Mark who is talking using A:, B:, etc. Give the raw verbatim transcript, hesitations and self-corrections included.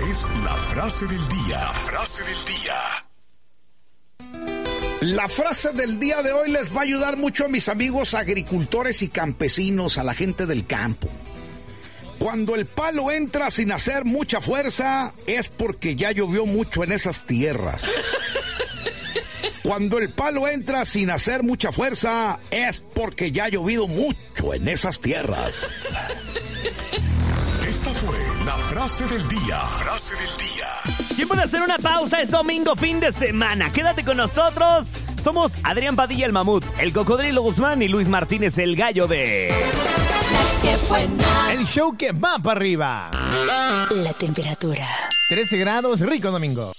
A: es la frase del día. La frase del día.
B: La frase del día de hoy les va a ayudar mucho a mis amigos agricultores y campesinos, a la gente del campo. Cuando el palo entra sin hacer mucha fuerza, es porque ya llovió mucho en esas tierras. Cuando el palo entra sin hacer mucha fuerza, es porque ya ha llovido mucho en esas tierras.
A: Esta fue la frase del día. Frase del día.
C: Tiempo de hacer una pausa, es domingo, fin de semana. Quédate con nosotros. Somos Adrián Padilla, el mamut, el Cocodrilo Guzmán y Luis Martínez, el gallo de...
D: ¡Qué buena!
E: El show que va para arriba.
D: La temperatura.
E: trece grados, rico domingo.